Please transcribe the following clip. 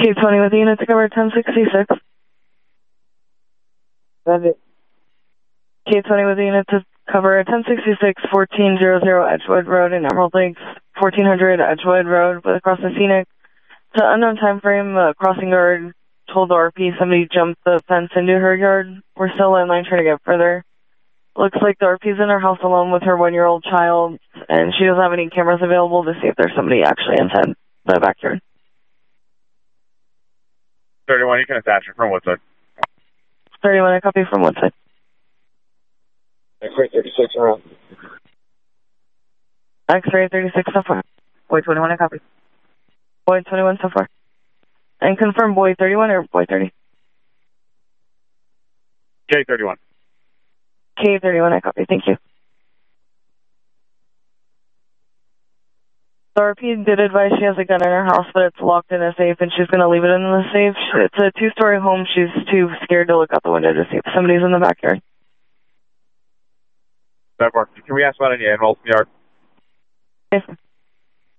K20 with the unit to cover 1066. Send it. K20 with the unit to cover 1066 1400 Edgewood Road in Emerald Lakes, 1400 Edgewood Road with across the scenic. To unknown time frame, crossing guard told the RP somebody jumped the fence into her yard. We're still in line trying to get further. Looks like the RP's in her house alone with her 1-year-old child, and she doesn't have any cameras available to see if there's somebody actually inside the backyard. 31, you can attach it from Woodside. 31, I copy from Woodside. X-ray 36 around. X-ray 36 so far. Boy 21, I copy. Boy 21 so far. And confirm boy 31 or boy 30? K31. K31, I copy. Thank you. The RP did advise she has a gun in her house, but it's locked in a safe, and she's going to leave it in the safe. It's a 2-story home. She's too scared to look out the window to see if somebody's in the backyard. That works. Can we ask about any animals in the yard? Yes, sir.